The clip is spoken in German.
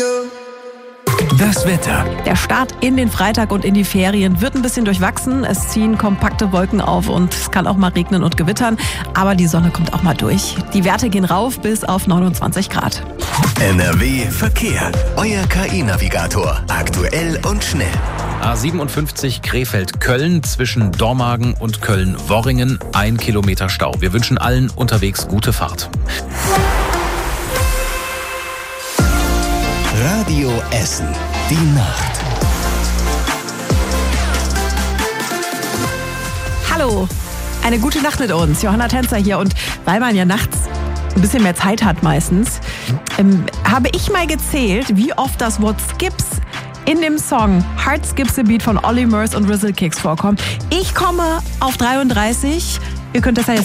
Das Wetter. Der Start in den Freitag und in die Ferien wird ein bisschen durchwachsen. Es ziehen kompakte Wolken auf und es kann auch mal regnen und gewittern. Aber die Sonne kommt auch mal durch. Die Werte gehen rauf bis auf 29 Grad. NRW Verkehr. Euer KI-Navigator. Aktuell und schnell. A57 Krefeld-Köln zwischen Dormagen und Köln-Worringen 1 Kilometer Stau. Wir wünschen allen unterwegs gute Fahrt. Radio Essen. Die Nacht. Hallo, eine gute Nacht mit uns. Johanna Tänzer hier. Und weil man ja nachts ein bisschen mehr Zeit hat meistens, habe ich mal gezählt, wie oft das Wort Skips in dem Song Heart Skips a Beat von Olly Murs und Rizzle Kicks vorkommt. Ich komme auf 33. Ihr könnt das ja jetzt